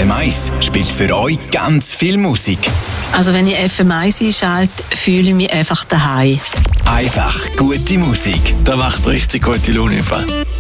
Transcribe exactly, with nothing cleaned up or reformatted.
M eins spielt für euch ganz viel Musik. Also wenn ich F M eins einschalte, fühle ich mich einfach daheim. Einfach gute Musik. Das macht richtig gute Laune.